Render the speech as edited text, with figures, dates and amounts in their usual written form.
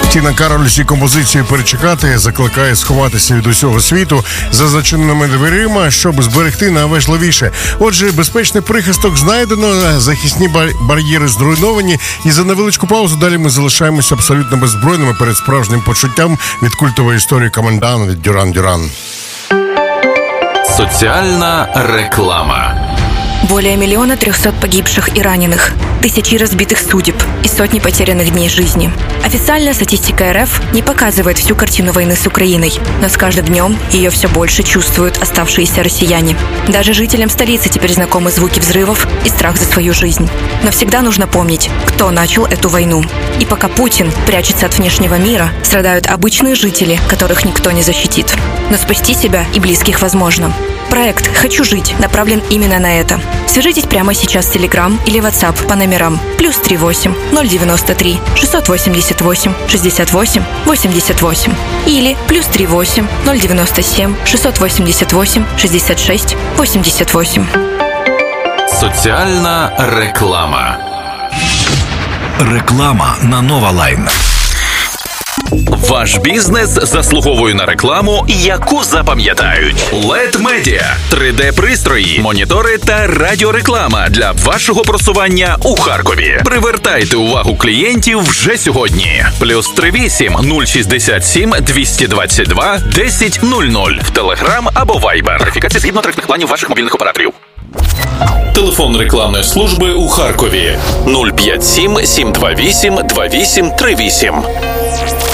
Тіна Кароль зі композицією «Перечекати» закликає сховатися від усього світу за зачиненими дверима, щоб зберегти найважливіше. Отже, безпечний прихисток знайдено, захисні бар'єри зруйновані, і за невеличку паузу далі ми залишаємося абсолютно беззбройними перед справжнім почуттям від культової історії «Комендан» від Дюран Дюран. Соціальна реклама. Более 1 300 000 погибших и раненых, тысячи разбитых судеб и сотни потерянных дней жизни. Официальная статистика РФ не показывает всю картину войны с Украиной, но с каждым днем ее все больше чувствуют оставшиеся россияне. Даже жителям столицы теперь знакомы звуки взрывов и страх за свою жизнь. Но всегда нужно помнить, кто начал эту войну. И пока Путин прячется от внешнего мира, страдают обычные жители, которых никто не защитит. Но спасти себя и близких возможно. Проект «Хочу жить» направлен именно на это. Свяжитесь прямо сейчас в Telegram или WhatsApp по номерам +38 093 688 68 88 или +38 097 688 66 88. Соціальна реклама. Реклама на Нова Лайн. Ваш бізнес заслуговує на рекламу, яку запам'ятають. LED Media – 3D-пристрої, монітори та радіореклама для вашого просування у Харкові. Привертайте увагу клієнтів вже сьогодні. +38 067 222 1000 в Telegram або Viber. Верифікація згідно тарифних планів ваших мобільних операторів. Телефон рекламної служби у Харкові 057 728 2838.